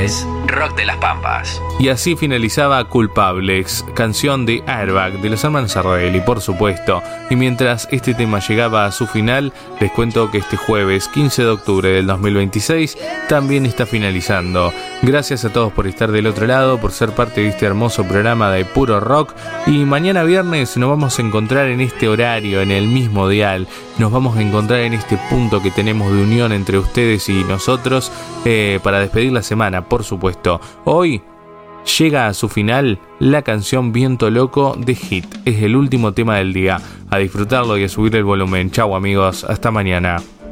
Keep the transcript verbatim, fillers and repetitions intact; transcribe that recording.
es Rock de las Pampas. Y así finalizaba Culpables, canción de Airbag de los hermanos Arrelli, por supuesto. Y mientras este tema llegaba a su final, les cuento que este jueves quince de octubre del dos mil veintiséis también está finalizando. Gracias a todos por estar del otro lado, por ser parte de este hermoso programa de puro rock. Y mañana viernes nos vamos a encontrar en este horario, en el mismo dial. Nos vamos a encontrar en este punto que tenemos de unión entre ustedes y nosotros eh, para despedir la semana, por supuesto. Hoy llega a su final la canción Viento Loco de Hit. Es el último tema del día. A disfrutarlo y a subir el volumen. Chau amigos, hasta mañana.